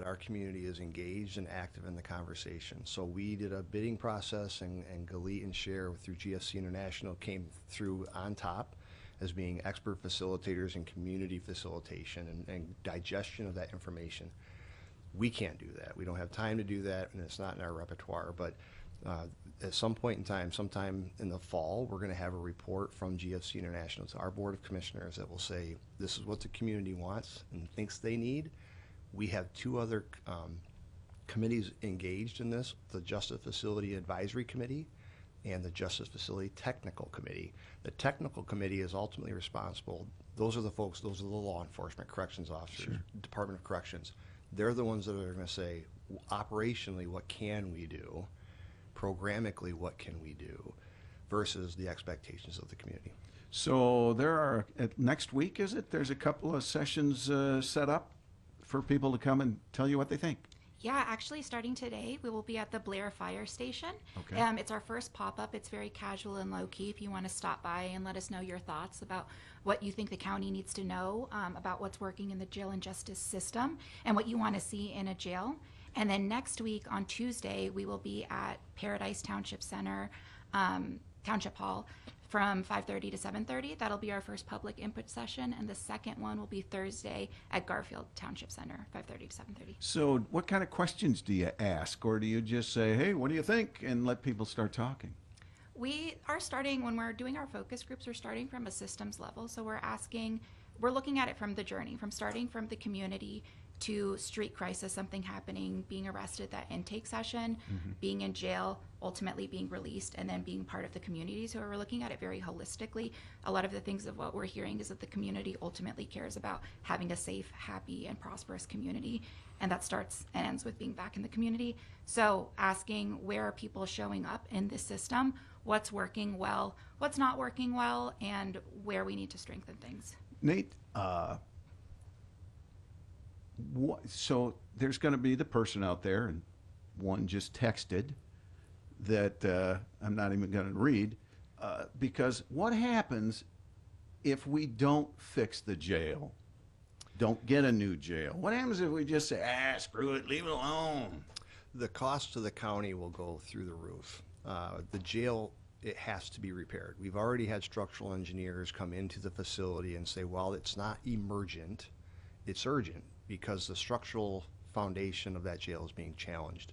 our community is engaged and active in the conversation. So we did a bidding process, and Galit and Share through GSC International came through on top as being expert facilitators in community facilitation and digestion of that information. We can't do that. We don't have time to do that, and it's not in our repertoire. But at some point in time, sometime in the fall, we're going to have a report from GFC International to our Board of Commissioners that will say, this is what the community wants and thinks they need. We have two other committees engaged in this, the Justice Facility Advisory Committee and the Justice Facility Technical Committee. The Technical Committee is ultimately responsible. Those are the folks, those are the law enforcement, corrections officers, Sure. Department of Corrections. They're the ones that are going to say, operationally, what can we do? Programmically, what can we do? Versus the expectations of the community. So there are, next week, is it? There's a couple of sessions set up for people to come and tell you what they think. Yeah, actually, starting today, we will be at the Blair Fire Station. Okay. It's our first pop-up. It's very casual and low-key. If you want to stop by and let us know your thoughts about what you think the county needs to know about what's working in the jail and justice system and what you want to see in a jail. And then next week on Tuesday, we will be at Paradise Township Center, Township Hall, from 5:30 to 7:30. That'll be our first public input session, and the second one will be Thursday at Garfield Township Center, 5:30 to 7:30. So what kind of questions do you ask, or do you just say, hey, what do you think, and let people start talking? We are starting, when we're doing our focus groups, we're starting from a systems level. So we're looking at it from the journey, from starting from the community to street crisis, something happening, being arrested, that intake session, being in jail, ultimately being released, and then being part of the community. So we're looking at it very holistically. A lot of the things of what we're hearing is that the community ultimately cares about having a safe, happy, and prosperous community. And that starts and ends with being back in the community. So asking, where are people showing up in this system? What's working well? What's not working well? And where we need to strengthen things. Nate, so there's going to be the person out there, and one just texted that I'm not even going to read, because what happens if we don't fix the jail, don't get a new jail? What happens if we just say, screw it, leave it alone? The cost to the county will go through the roof. The jail, it has to be repaired. We've already had structural engineers come into the facility and say, well, it's not emergent, it's urgent, because the structural foundation of that jail is being challenged.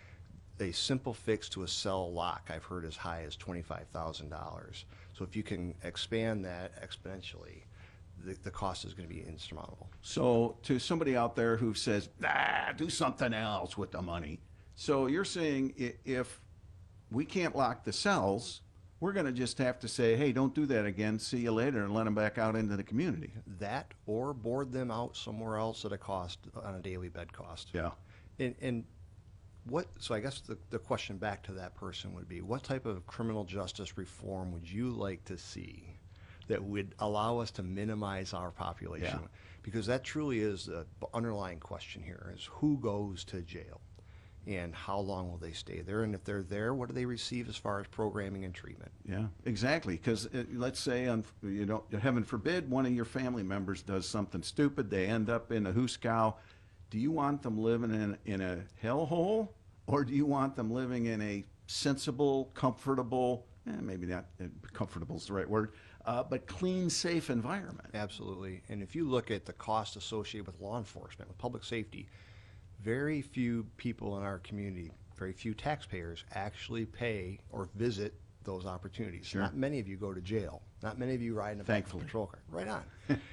A simple fix to a cell lock, I've heard as high as $25,000. So if you can expand that exponentially, the cost is going to be insurmountable. So to somebody out there who says, do something else with the money. So you're saying if we can't lock the cells, we're going to just have to say, hey, don't do that again, see you later, and let them back out into the community. That, or board them out somewhere else at a cost, on a daily bed cost. Yeah. And so I guess the question back to that person would be, what type of criminal justice reform would you like to see that would allow us to minimize our population? Yeah. Because that truly is the underlying question here, is who goes to jail and how long will they stay there? And if they're there, what do they receive as far as programming and treatment? Yeah, exactly. Because let's say, heaven forbid, one of your family members does something stupid. They end up in a hooscow. Do you want them living in a hellhole, or do you want them living in a sensible, comfortable, maybe not comfortable is the right word, but clean, safe environment? Absolutely. And if you look at the cost associated with law enforcement, with public safety, very few people in our community, very few taxpayers actually pay or visit those opportunities. Sure. Not many of you go to jail. Not many of you ride in a back of a patrol car. Right on.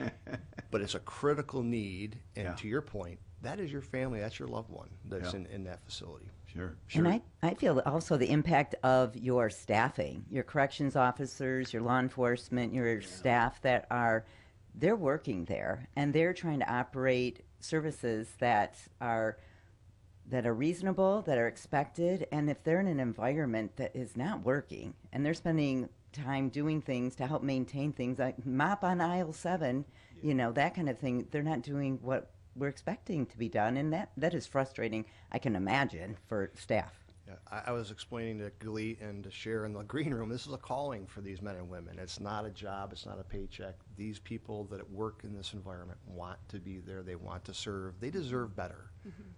But it's a critical need, and Yeah. to your point, that is your family, that's your loved one that's Yeah. in that facility. Sure. And I feel also the impact of your staffing, your corrections officers, your law enforcement, your staff they're working there, and they're trying to operate services that are reasonable, that are expected. And if they're in an environment that is not working, and they're spending time doing things to help maintain things like mop on aisle 7, that kind of thing, they're not doing what we're expecting to be done, and that is frustrating, I can imagine, for staff. Yeah, I was explaining to Galit and to Cher in the green room, this is a calling for these men and women. It's not a job, it's not a paycheck. These people that work in this environment want to be there, they want to serve, they deserve better.